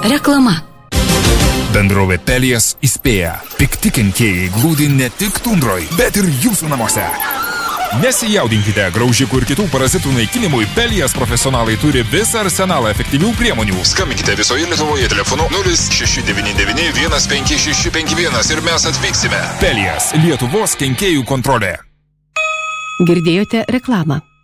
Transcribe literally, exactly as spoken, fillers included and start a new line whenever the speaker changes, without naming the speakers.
Reklama.
Bendrovė Pelijas įspėja. Pikti kenkėjai glūdi ne tik tundroj, bet ir jūsų namuose. Nesijaudinkite, graužikų ir kitų parazitų naikinimui Pelijas profesionalai turi visą arsenalą efektyvių priemonių. Skambinkite visoje Lietuvoje telefonu nulis šeši devyni devyni vienas penki šeši penki vienas ir mes atvyksime. Pelijas, Lietuvos kenkėjų kontrolė.
Girdėjote reklamą.